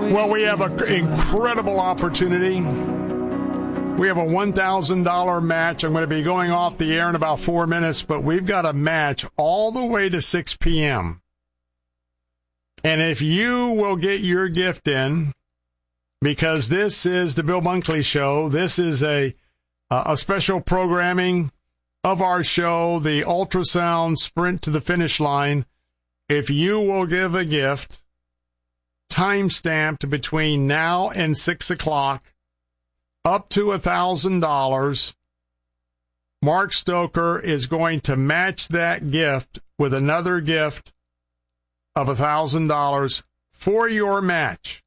Well, we have an incredible opportunity. We have a $1,000 match. I'm going to be going off the air in about 4 minutes, but we've got a match all the way to 6 p.m. And if you will get your gift in, because this is the Bill Bunkley Show, this is a special programming of our show, the Ultrasound Sprint to the Finish Line. If you will give a gift, time-stamped between now and 6 o'clock, up to $1,000, Mark Stoker is going to match that gift with another gift of $1,000 for your match.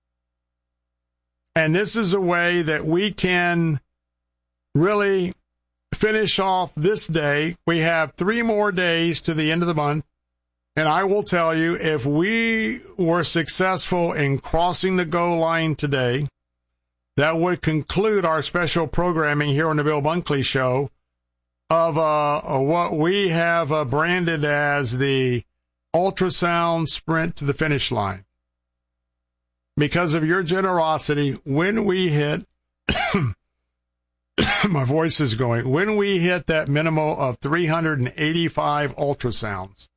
And this is a way that we can really finish off this day. We have 3 more days to the end of the month. And I will tell you, if we were successful in crossing the goal line today, that would conclude our special programming here on the Bill Bunkley Show of what we have branded as the Ultrasound Sprint to the Finish Line. Because of your generosity, when we hit, my voice is going, when we hit that minimum of 385 ultrasounds,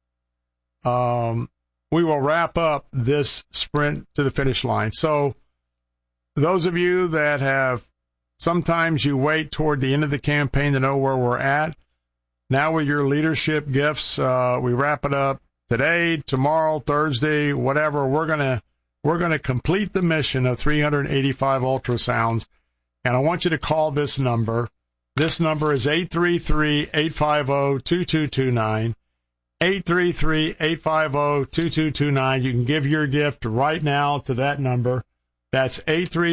we will wrap up this sprint to the finish line. So those of you that have, sometimes you wait toward the end of the campaign to know where we're at. Now with your leadership gifts, we wrap it up today, tomorrow, Thursday, whatever. We're gonna complete the mission of 385 ultrasounds. And I want you to call this number. This number is 833-850-2229. 833-850-2229. You can give your gift right now to that number. That's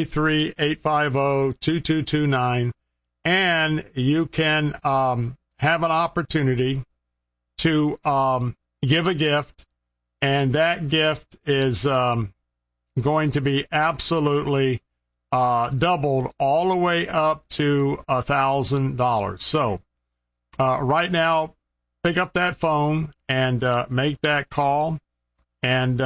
833-850-2229. And you can have an opportunity to give a gift. And that gift is going to be absolutely doubled all the way up to $1,000. So right now, pick up that phone and make that call. And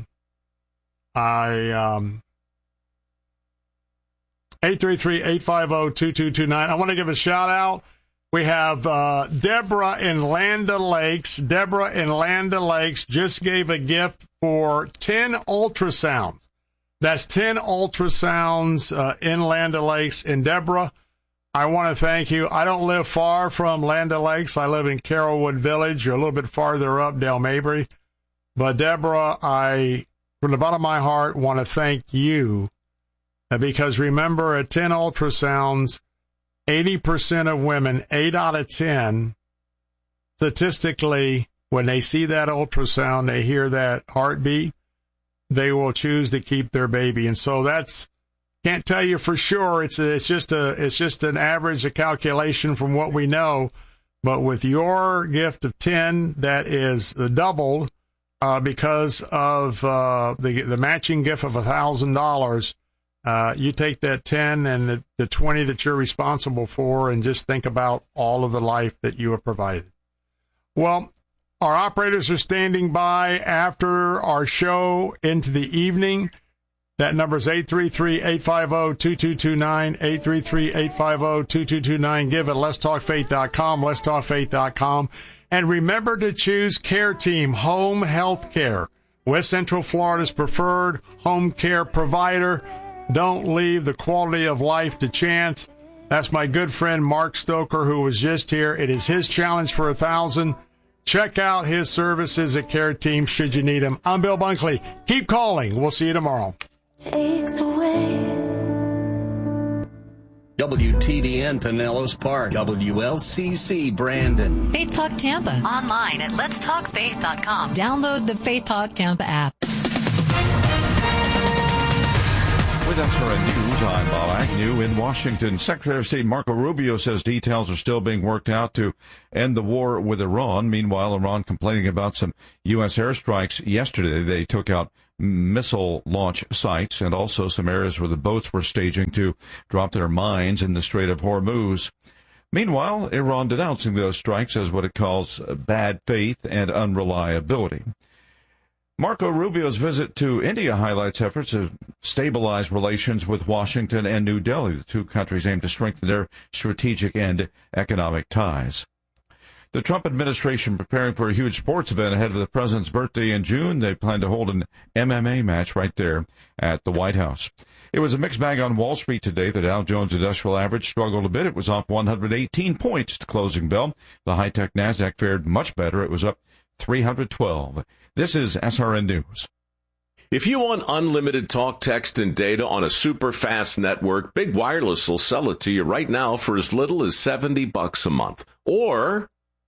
833-850-2229. I want to give a shout out. We have Deborah in Land O'Lakes. Deborah in Land O'Lakes just gave a gift for 10 ultrasounds. That's 10 ultrasounds in Land O'Lakes. And Deborah, I want to thank you. I don't live far from Land O'Lakes. I live in Carrollwood Village. You're a little bit farther up, Del Mabry. But Deborah, I, from the bottom of my heart, want to thank you. Because remember, at 10 ultrasounds, 80% of women, 8 out of 10, statistically, when they see that ultrasound, they hear that heartbeat, they will choose to keep their baby. And so that's, can't tell you for sure. It's just an average, a calculation from what we know. But with your gift of 10, that is doubled because of the matching gift of $1,000. You take that 10 and the 20 that you're responsible for and just think about all of the life that you have provided. Well, our operators are standing by after our show into the evening. That number is 833-850-2229, 833-850-2229. Give it letstalkfaith.com, letstalkfaith.com. And remember to choose Care Team Home Health Care, West Central Florida's preferred home care provider. Don't leave the quality of life to chance. That's my good friend Mark Stoker, who was just here. It is his challenge for 1,000. Check out his services at Care Team should you need them. I'm Bill Bunkley. Keep calling. We'll see you tomorrow. Takes away. WTBN Pinellas Park, WLCC Brandon. Faith Talk Tampa. Online at letstalkfaith.com. Download the Faith Talk Tampa app. With SRN News, I'm Bob Agnew in Washington. Secretary of State Marco Rubio says details are still being worked out to end the war with Iran. Meanwhile, Iran complaining about some U.S. airstrikes yesterday. They took out missile launch sites and also some areas where the boats were staging to drop their mines in the Strait of Hormuz. Meanwhile, Iran denouncing those strikes as what it calls bad faith and unreliability. Marco Rubio's visit to India highlights efforts to stabilize relations with Washington and New Delhi. The two countries aim to strengthen their strategic and economic ties. The Trump administration preparing for a huge sports event ahead of the president's birthday in June. They plan to hold an MMA match right there at the White House. It was a mixed bag on Wall Street today. The Dow Jones Industrial Average struggled a bit. It was off 118 points to closing bell. The high-tech NASDAQ fared much better. It was up 312. This is SRN News. If you want unlimited talk, text, and data on a super fast network, Big Wireless will sell it to you right now for as little as $70 a month. Or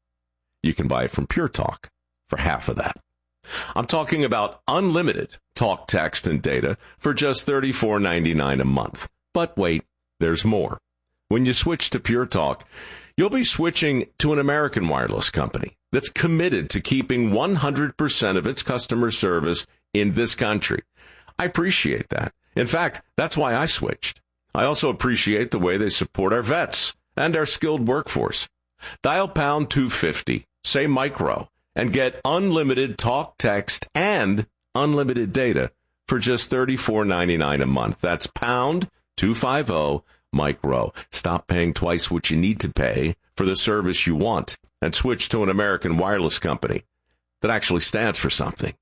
you can buy it from Pure Talk for half of that. I'm talking about unlimited talk, text, and data for just $34.99 a month. But wait, there's more. When you switch to Pure Talk, you'll be switching to an American wireless company that's committed to keeping 100% of its customer service in this country. I appreciate that. In fact, that's why I switched. I also appreciate the way they support our vets and our skilled workforce. Dial pound 250, say micro, and get unlimited talk, text, and unlimited data for just $34.99 a month. That's pound 250 micro. Stop paying twice what you need to pay for the service you want and switch to an American wireless company that actually stands for something.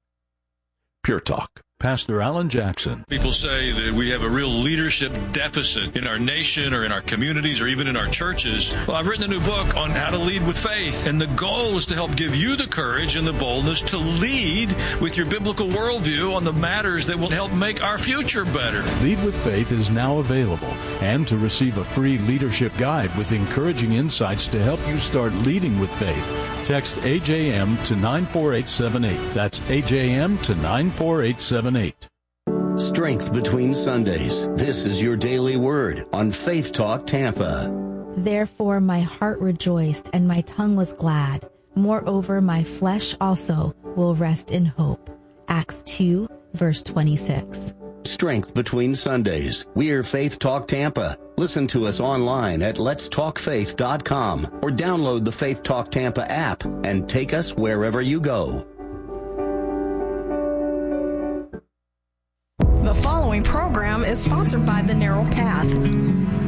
Pure Talk. Pastor Alan Jackson. People say that we have a real leadership deficit in our nation or in our communities or even in our churches. Well, I've written a new book on how to lead with faith, and the goal is to help give you the courage and the boldness to lead with your biblical worldview on the matters that will help make our future better. Lead with Faith is now available, and to receive a free leadership guide with encouraging insights to help you start leading with faith, text AJM to 94878. That's AJM to 94878. Strength between Sundays. This is your daily word on Faith Talk Tampa. Therefore my heart rejoiced, and my tongue was glad. Moreover, my flesh also will rest in hope. Acts 2, verse 26. Strength between Sundays. We're Faith Talk Tampa. Listen to us online at letstalkfaith.com or download the Faith Talk Tampa app and take us wherever you go. The following program is sponsored by The Narrow Path.